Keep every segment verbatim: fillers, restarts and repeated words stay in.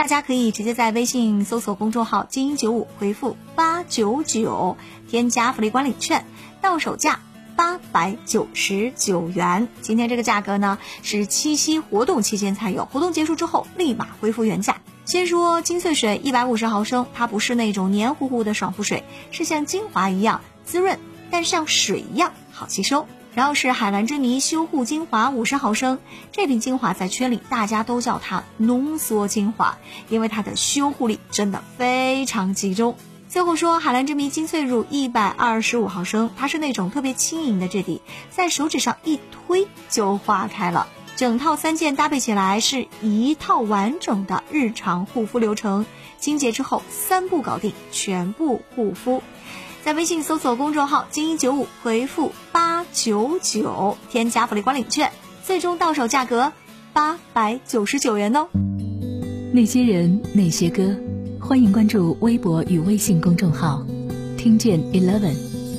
大家可以直接在微信搜索公众号精英九五回复八九九添加福利管理券，到手价八百九十九元。今天这个价格呢是七夕活动期间才有，活动结束之后立马恢复原价。先说精粹水一百五十毫升，它不是那种黏糊糊的爽肤水，是像精华一样滋润，但是像水一样好吸收。然后是海蓝之谜修护精华五十毫升，这瓶精华在圈里大家都叫它浓缩精华，因为它的修护力真的非常集中。最后说海蓝之谜精粹乳一百二十五毫升，它是那种特别轻盈的质地，在手指上一推就化开了。整套三件搭配起来是一套完整的日常护肤流程，清洁之后三步搞定全部护肤。在微信搜索公众号精英九五回复八九九添加福利管理券，最终到手价格八百九十九元哦。 那些人那些歌，欢迎关注微博与微信公众号听见 eleven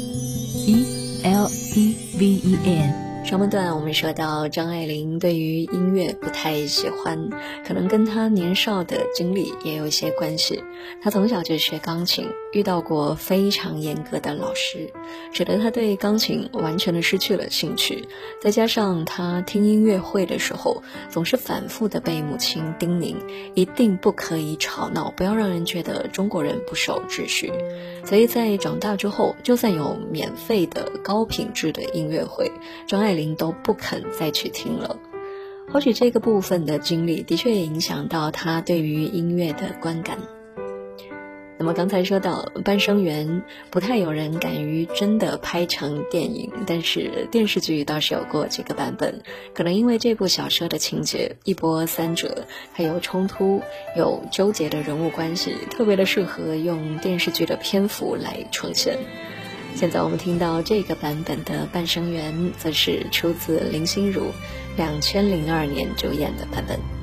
E L E V E N。 上半段我们说到张爱玲对于音乐不太喜欢，可能跟她年少的经历也有一些关系。她从小就学钢琴，遇到过非常严格的老师，使得她对钢琴完全的失去了兴趣。再加上她听音乐会的时候，总是反复的被母亲叮咛，一定不可以吵闹，不要让人觉得中国人不守秩序。所以在长大之后，就算有免费的高品质的音乐会，张爱玲都不肯再去听了。或许这个部分的经历的确也影响到她对于音乐的观感。那么刚才说到半生缘不太有人敢于真的拍成电影，但是电视剧倒是有过几个版本。可能因为这部小说的情节一波三折，还有冲突，有纠结的人物关系，特别的适合用电视剧的篇幅来呈现。现在我们听到这个版本的半生缘，则是出自林心如两千零二年主演的版本。